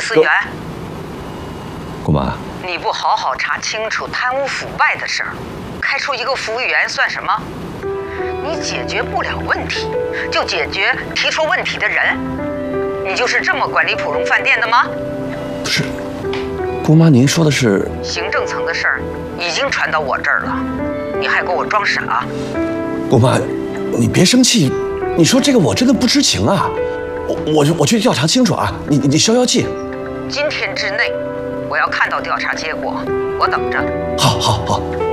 思源， 姑妈， 你不好好查清楚贪污腐败的事儿，开除一个服务员算什么？你解决不了问题，就解决提出问题的人。你就是这么管理普荣饭店的吗？ 不是，姑妈，您说的是行政层的事儿已经传到我这儿了，你还给我装傻？ 姑妈，你别生气，你说这个我真的不知情啊，我去调查清楚啊，你消消气。 今天之内，我要看到调查结果，我等着。 好。